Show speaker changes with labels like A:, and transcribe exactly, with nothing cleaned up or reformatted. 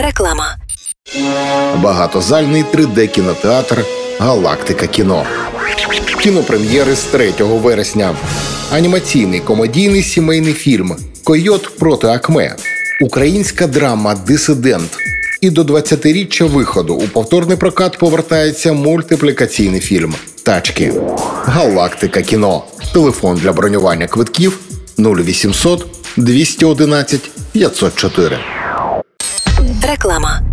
A: Реклама.
B: Багатозальний три де-кінотеатр «Галактика кіно». Кінопрем'єри з третього вересня. Анімаційний комедійний сімейний фільм «Койот проти Акме». Українська драма «Дисидент». І до двадцятиріччя виходу у повторний прокат повертається мультиплікаційний фільм «Тачки». «Галактика кіно». Телефон для бронювання квитків нуль вісімсот двісті одинадцять п'ятсот чотири.
A: Реклама.